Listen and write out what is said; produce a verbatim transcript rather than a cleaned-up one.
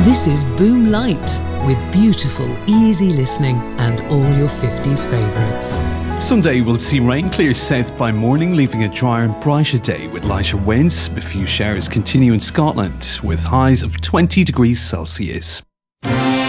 This is Boom Light, with beautiful, easy listening and all your fifties favourites. Sunday will see rain clear south by morning, leaving a drier and brighter day with lighter winds. A few showers continue in Scotland with highs of twenty degrees Celsius.